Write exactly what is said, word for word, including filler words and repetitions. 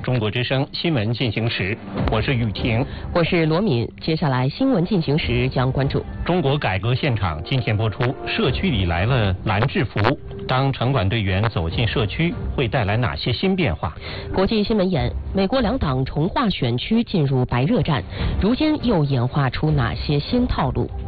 中国之声新闻进行时，我是雨婷， 我是罗敏。接下来新闻进行时将关注中国改革现场。今天播出，社区里来了蓝制服，当城管队员走进社区，会带来哪些新变化？ 国际新闻眼：美国两党重划选区进入白热战，如今又演化出哪些新套路？